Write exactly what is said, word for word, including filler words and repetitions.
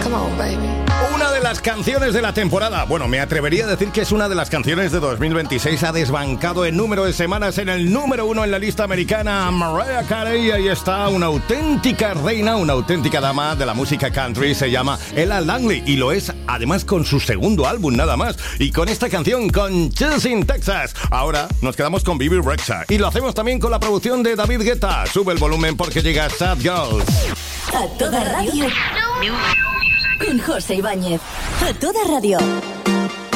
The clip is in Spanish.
Come on, baby. Una de las canciones de la temporada, bueno, me atrevería a decir que es una de las canciones de dos mil veintiséis, ha desbancado en número de semanas en el número uno en la lista americana. Mariah Carey, ahí está, una auténtica reina, una auténtica dama de la música country, se llama Ella Langley, y lo es además con su segundo álbum nada más, y con esta canción, con Chasing Texas. Ahora nos quedamos con Bebe Rexha, y lo hacemos también con la producción de David Guetta. Sube el volumen porque llega Sad Girls. A toda radio, con José Ibáñez. A toda radio.